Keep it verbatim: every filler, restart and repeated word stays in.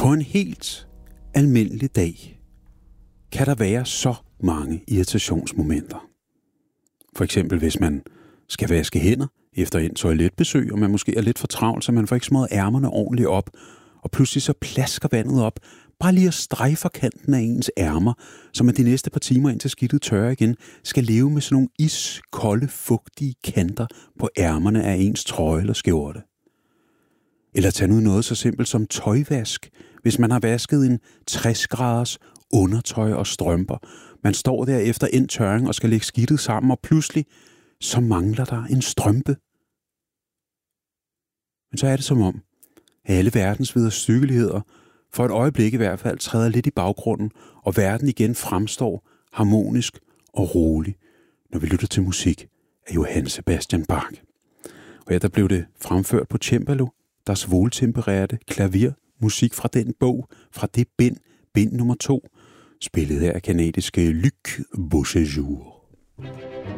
På en helt almindelig dag kan der være så mange irritationsmomenter. For eksempel hvis man skal vaske hænder efter en toiletbesøg, og man måske er lidt for travlt, så man får ikke smået ærmerne ordentligt op, og pludselig så plasker vandet op, bare lige at strejfer kanten af ens ærmer, så man de næste par timer indtil skidtet tørre igen, skal leve med sådan nogle iskolde, fugtige kanter på ærmerne af ens trøje eller skjorte. Eller tag nu noget så simpelt som tøjvask, hvis man har vasket en tres graders undertøj og strømper. Man står der efter en tørring og skal lægge skidtet sammen, og pludselig så mangler der en strømpe. Men så er det som om, at alle verdens vederstyggeligheder for et øjeblik i hvert fald træder lidt i baggrunden, og verden igen fremstår harmonisk og rolig, når vi lytter til musik af Johann Sebastian Bach. Og ja, der blev det fremført på cembalo, Das Wohltemperierte Klavier, musik fra den bog, fra det bind, bind nummer to, spillet af kanadiske Luc Beauséjour.